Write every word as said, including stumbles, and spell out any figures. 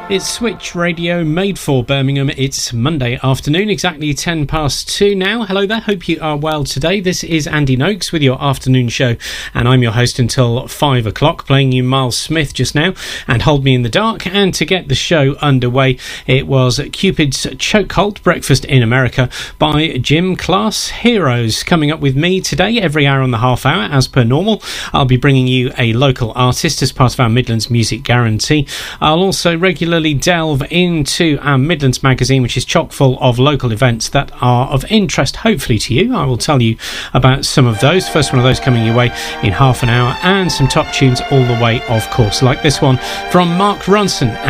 It's Switch Radio, made for Birmingham. It's Monday afternoon, exactly ten past two now. Hello there, hope you are well today. This is Andy Noakes with your afternoon show, and I'm your host until five o'clock, playing you Miles Smith just now, and Hold Me in the Dark. And to get the show underway, it was Cupid's Chokehold, Breakfast in America, by Gym Class Heroes. Coming up with me today, every hour on the half hour, as per normal, I'll be bringing you a local artist as part of our Midlands Music Guarantee. I'll also regularly delve into our Midlands magazine, which is chock full of local events that are of interest, hopefully, to you. I will tell you about some of those. First one of those coming your way in half an hour, and some top tunes all the way, of course, like this one from Mark Ronson.